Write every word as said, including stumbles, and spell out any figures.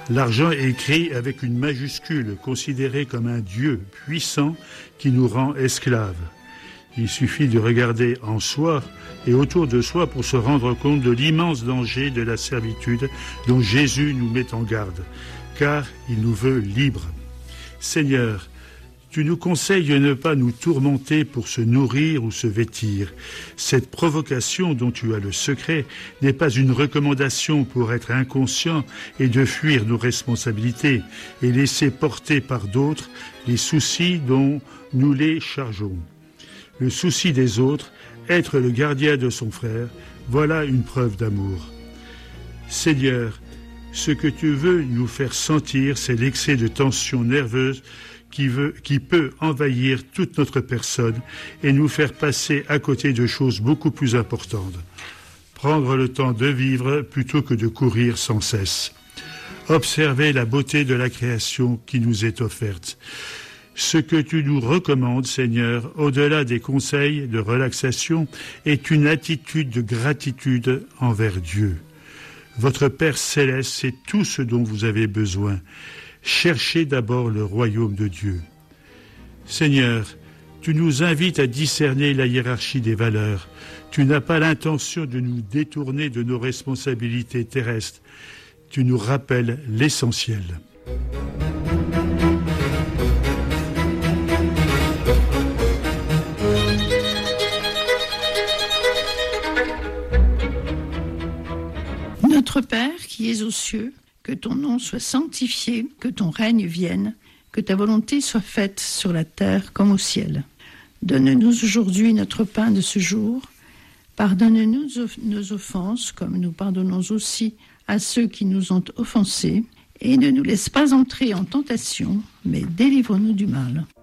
L'argent est écrit avec une majuscule, considéré comme un dieu puissant qui nous rend esclaves. Il suffit de regarder en soi et autour de soi pour se rendre compte de l'immense danger de la servitude dont Jésus nous met en garde, car il nous veut libres. Seigneur, tu nous conseilles de ne pas nous tourmenter pour se nourrir ou se vêtir. Cette provocation dont tu as le secret n'est pas une recommandation pour être inconscient et de fuir nos responsabilités et laisser porter par d'autres les soucis dont nous les chargeons. Le souci des autres, être le gardien de son frère, voilà une preuve d'amour. Seigneur, ce que tu veux nous faire sentir, c'est l'excès de tension nerveuse qui, veut, qui peut envahir toute notre personne et nous faire passer à côté de choses beaucoup plus importantes. Prendre le temps de vivre plutôt que de courir sans cesse. Observer la beauté de la création qui nous est offerte. Ce que tu nous recommandes, Seigneur, au-delà des conseils de relaxation, est une attitude de gratitude envers Dieu. Votre Père céleste sait tout ce dont vous avez besoin. Cherchez d'abord le royaume de Dieu. Seigneur, tu nous invites à discerner la hiérarchie des valeurs. Tu n'as pas l'intention de nous détourner de nos responsabilités terrestres. Tu nous rappelles l'essentiel. Notre Père qui es aux cieux, que ton nom soit sanctifié, que ton règne vienne, que ta volonté soit faite sur la terre comme au ciel. Donne-nous aujourd'hui notre pain de ce jour. Pardonne-nous nos offenses, comme nous pardonnons aussi à ceux qui nous ont offensés. Et ne nous laisse pas entrer en tentation, mais délivre-nous du mal.